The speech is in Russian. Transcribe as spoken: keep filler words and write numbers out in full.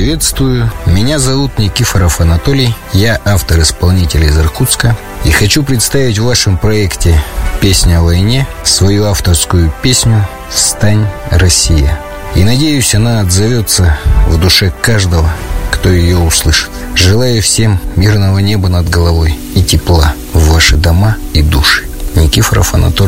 Приветствую, меня зовут Никифоров Анатолий, я автор-исполнитель из Иркутска. И хочу представить в вашем проекте «Песня о войне» свою авторскую песню «Встань, Россия». И надеюсь, она отзовется в душе каждого, кто ее услышит. Желаю всем мирного неба над головой и тепла в ваши дома и души. Никифоров Анатолий.